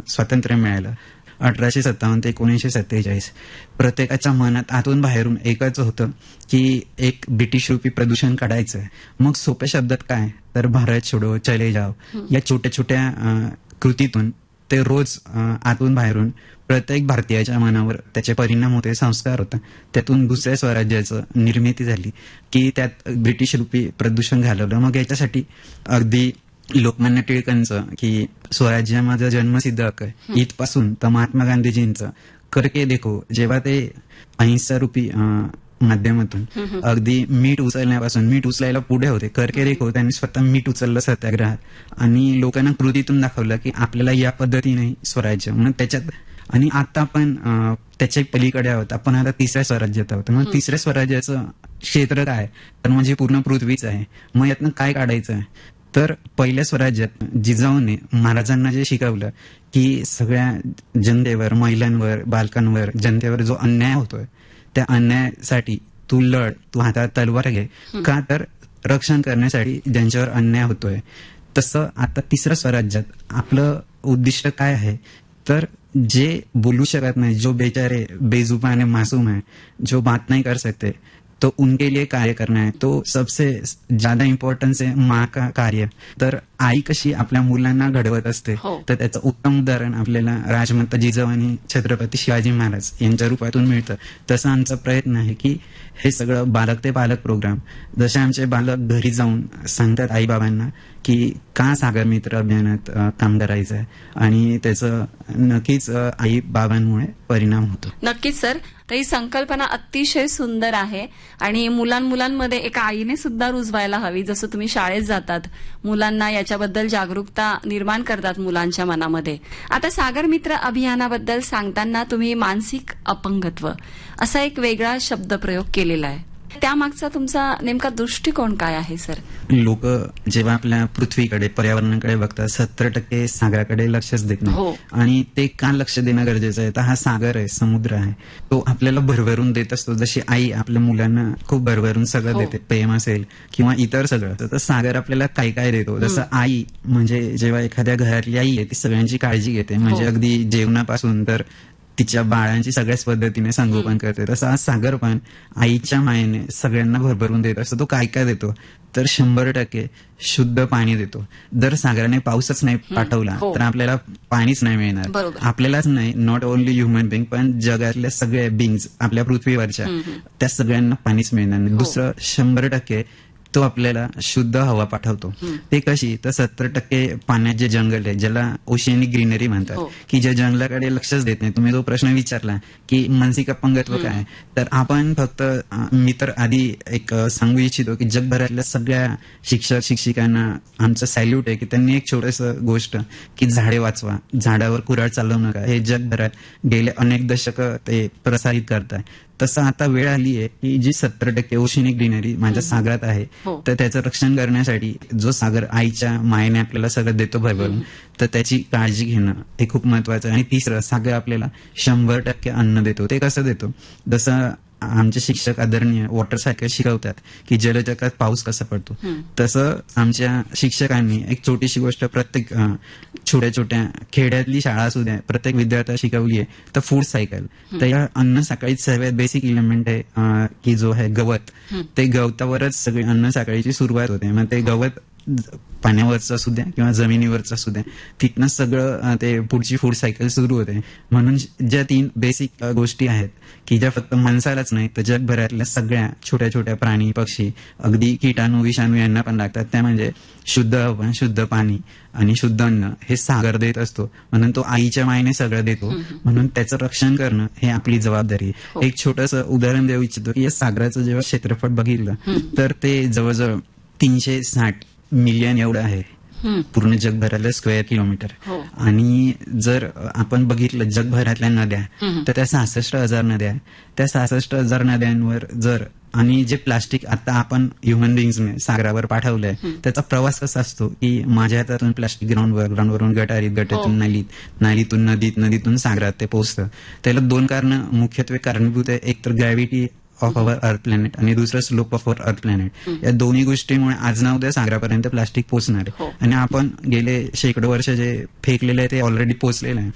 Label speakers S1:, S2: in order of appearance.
S1: स्वातंत्र्य मिळालं 1857 ते 1947, प्रत्येकाच्या मनात आतून बाहेरून एकच होतं की एक ब्रिटिश रूपी प्रदूषण काढायचं आहे. मग सोप्या शब्दात काय तर भारत छोडो चले जाओ या छोट्या छोट्या कृतीतून ते रोज आतून बाहेरून प्रत्येक भारतीयाच्या मनावर त्याचे परिणाम होते, संस्कार होता. त्यातून दुसऱ्या स्वराज्याचं निर्मिती झाली की त्यात ब्रिटिश रूपी प्रदूषण घालवलं. मग याच्यासाठी अगदी लोकमान्य टिळकांचं की स्वराज्य माझा जन्मसिद्ध हक्क आहे इथपासून तर महात्मा गांधीजींचं करके देखो, जेव्हा ते अहिंसा रूपी माध्यमातून अगदी मीठ उचलण्यापासून मीठ उचलायला पुढे होते, करके देखो त्यांनी स्वतः मीठ उचललं सत्याग्रहात आणि लोकांना कृतीतून दाखवलं की आपल्याला या पद्धतीने स्वराज्य म्हणून त्याच्यात. आणि आता आपण त्याच्या पलीकडे आहोत, आपण आता तिसऱ्या स्वराज्यात आहोत. मग तिसऱ्या स्वराज्याचं क्षेत्र काय तर म्हणजे पूर्ण पृथ्वीच आहे. मग यातनं काय काढायचं आहे तर पहिल्या स्वराज्यात जिजाऊने महाराजांना जे शिकवलं की सगळ्या जनतेवर, महिलांवर, बालकांवर, जनतेवर जो अन्याय होतोय त्या अन्यायासाठी तू लढ, तू हातात तलवार घे, का तर रक्षण करण्यासाठी ज्यांच्यावर अन्याय होतोय. तसं आता तिसऱ्या स्वराज्यात आपलं उद्दिष्ट काय आहे तर जे बोलू शकत नाही, जो बेचारे बेजुबान मासूम है, जो बात नहीं कर सकते, तो उनके लिए कार्य करना है. तो सबसे ज्यादा इम्पॉर्टन्स आहे माँ का कार्य. तर आई कशी आपल्या मुलांना घडवत असते तर त्याचं उत्तम उदाहरण आपल्याला राजमाता जिजाऊ आणि छत्रपती शिवाजी महाराज यांच्या रूपातून मिळतं. तसं आमचा प्रयत्न आहे की हे सगळं बालक ते पालक प्रोग्राम, जसे आमचे बालक घरी जाऊन सांगतात आईबाबांना की का सागर मित्र अभियानात काम करायचं आहे आणि त्याचं नक्कीच आई बाबांमुळे परिणाम होतो.
S2: नक्कीच सर, तर ही संकल्पना अतिशय सुंदर आहे आणि मुलांमध्ये एका आईने सुद्धा रुजवायला हवी. जसं तुम्ही शाळेत जातात, मुलांना याच्याबद्दल जागरूकता निर्माण करतात मुलांच्या मनामध्ये. आता सागर मित्र अभियानाबद्दल सांगताना तुम्ही मानसिक अपंगत्व असा एक वेगळा शब्दप्रयोग केलेला आहे. त्यामागचा तुमचा नेमका दृष्टिकोन काय आहे सर?
S1: लोक जेव्हा आपल्या पृथ्वीकडे, पर्यावरणाकडे बघतात 70% सागराकडे लक्षच देत नाही. आणि ते का लक्ष देणं गरजेचं आहे तर हा सागर आहे, समुद्र आहे, तो आपल्याला भरभरून देत असतो. जशी आई आपल्या मुलांना खूप भरभरून सगळं देते, प्रेम असेल किंवा इतर सगळं, तर सागर आपल्याला काय काय देतो. जसं आई म्हणजे जेव्हा एखाद्या घरातली आई आहे ती सगळ्यांची काळजी घेते, म्हणजे अगदी जेवणापासून तर तिच्या बाळांची सगळ्याच पद्धतीने संगोपन करते. तसं हा सागर पण आईच्या मायेने सगळ्यांना भरभरून देत असतो. तो काय काय देतो तर 100% शुद्ध पाणी देतो. जर सागराने पाऊसच नाही पाठवला तर आपल्याला पाणीच नाही मिळणार. आपल्यालाच नाही, नॉट ओनली ह्युमन बिंग, पण जगातल्या सगळ्या बिंग्स आपल्या पृथ्वीवरच्या त्या सगळ्यांना पाणीच मिळणार नाही. दुसरं 100% तो आपल्याला शुद्ध हवा पाठवतो. ते कशी तर 70% पाण्यात जे जंगल आहे, ज्याला ओशियनिक ग्रीनरी म्हणतात, की ज्या जंगलाकडे लक्षच देत नाही. तुम्ही जो प्रश्न विचारला की मानसिक अपंगत्व काय, तर आपण फक्त, मी तर आधी एक सांगू इच्छितो की जगभरातल्या सगळ्या शिक्षक शिक्षिकांना आमचं सॅल्यूट आहे की त्यांनी एक छोटस गोष्ट की झाडे वाचवा, झाडावर कुऱ्हाड चालवू नका, हे जगभरात गेले अनेक दशक ते प्रसारित करताय. तसं आता वेळ आली आहे की जी 70% ओशियनिक ग्रीनरी माझ्या सागरात आहे तर त्याचं रक्षण करण्यासाठी जो सागर आईच्या मायेने आपल्याला सगळं देतो भरभरून, तर त्याची काळजी घेणं हे खूप महत्वाचं आहे. आणि तिसरं, सागर आपल्याला 100% अन्न देतो. ते कसं देतो, जसं आमचे शिक्षक आदरणीय वॉटर सायकल शिकवतात की जलचक्रात पाऊस कसा पडतो, तसं आमच्या शिक्षकांनी एक छोटीशी गोष्ट प्रत्येक छोट्या छोट्या खेड्यातली शाळा असू द्या प्रत्येक विद्यार्थ्याला शिकवली आहे, तर फूड सायकल. तर या अन्न साखळीत सर्वात बेसिक एलिमेंट आहे की जो आहे गवत. ते गवतावरच सगळी अन्न साखळीची सुरुवात होते. मग ते गवत पाण्यावरचं असू द्या किंवा जमिनीवरचं असू द्या, तिथनं सगळं ते पुढची फूड सायकल सुरू होते. म्हणून ज्या 3 बेसिक गोष्टी आहेत की ज्या फक्त माणसालाच नाही तर जगभरातल्या सगळ्या छोट्या छोट्या प्राणी, पक्षी, अगदी कीटाणू विषाणू यांना पण लागतात, त्या म्हणजे शुद्ध हवा, शुद्ध पाणी आणि शुद्ध अन्न हे सागर देत असतो. म्हणून तो आईच्या मायेने सगळं देतो, म्हणून त्याचं रक्षण करणं हे आपली जबाबदारी आहे. एक छोटंसं उदाहरण देऊ इच्छितो की या सागराचं जेव्हा क्षेत्रफळ बघितलं तर ते जवळजवळ 360 मिलियन एवढं आहे पूर्ण जगभरातलं स्क्वेअर किलोमीटर. आणि जर आपण बघितलं जगभरातल्या नद्या तर त्या 66,000 नद्या, त्या 66,000 नद्यांवर जर, आणि जे प्लास्टिक आता आपण ह्युमन बिंग्सने सागरावर पाठवलंय त्याचा प्रवास कसा असतो की माझ्या हातातून प्लास्टिक ग्राउंडवरून गटारीत, गटातून नालीत, नालीतून नदीत, नदीतून सागरात ते पोहोचतं. त्याला 2 कारणं मुख्यत्वे कारणीभूत आहे. एक तर ग्रॅव्हिटी ऑफ अवर अर्थ प्लॅनेट आणि दुसरं स्लोप ऑफ अवर अर्थ प्लॅनेट. या दोन्ही गोष्टीमुळे आज ना उद्या सागरापर्यंत प्लास्टिक पोहोचणार आहे. आणि आपण गेले शेकडो वर्ष जे फेकलेलं आहे ते ऑलरेडी पोहोचलेलं आहे.